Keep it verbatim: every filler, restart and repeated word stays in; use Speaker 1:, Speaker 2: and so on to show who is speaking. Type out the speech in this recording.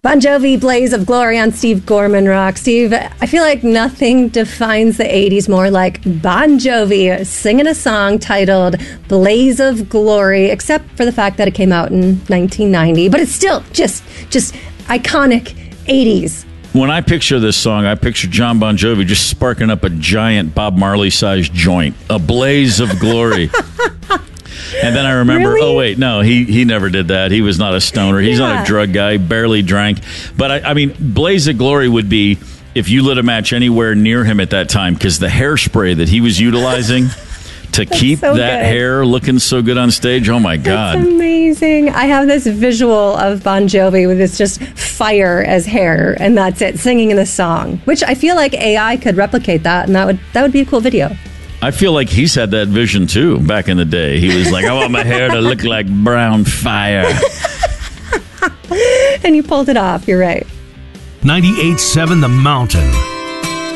Speaker 1: Bon Jovi, Blaze of Glory on Steve Gorman Rock. Steve, I feel like nothing defines the eighties more like Bon Jovi singing a song titled Blaze of Glory, except for the fact that it came out in nineteen ninety. But it's still just, just iconic eighties.
Speaker 2: When I picture this song, I picture John Bon Jovi just sparking up a giant Bob Marley-sized joint. A blaze of glory. And then I remember,
Speaker 1: Really?
Speaker 2: oh, wait, no, he, he never did that. He was not a stoner. He's
Speaker 1: Yeah.
Speaker 2: not a drug guy, barely drank. But, I, I mean, Blaze of Glory would be if you lit a match anywhere near him at that time, because the hairspray that he was utilizing to keep
Speaker 1: so
Speaker 2: that
Speaker 1: good.
Speaker 2: hair looking so good on stage, oh, my God.
Speaker 1: That's amazing. I have this visual of Bon Jovi with this just fire as hair, and that's it, singing in the song, which I feel like A I could replicate that, and that would that would be a cool video.
Speaker 2: I feel like he's had that vision, too, back in the day. He was like, I want my hair to look like brown fire.
Speaker 1: And you pulled it off. You're right.
Speaker 3: ninety-eight point seven The Mountain.